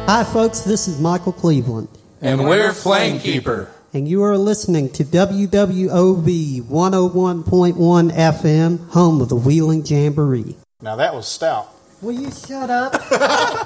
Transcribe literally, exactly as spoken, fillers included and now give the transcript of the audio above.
Hi, folks. This is Michael Cleveland. And we're Flamekeeper. And you are listening to W W O B one oh one point one F M, home of the Wheeling Jamboree. Now that was stout. Will you shut up?